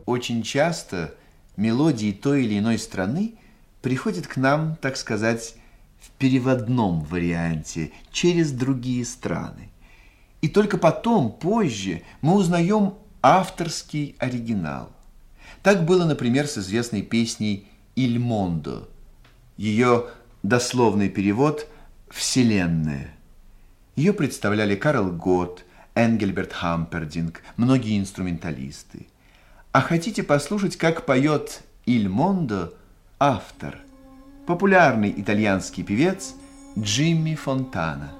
очень часто мелодии той или иной страны приходят к нам, так сказать, в переводном варианте, через другие страны. И только потом, позже, мы узнаем авторский оригинал. Так было, например, с известной песней «Иль Мондо». Ее дословный перевод «Вселенная». Ее представляли Карл Готт, Энгельберт Хампердинг, многие инструменталисты. А хотите послушать, как поет «Иль Мондо» автор, популярный итальянский певец Джимми Фонтана?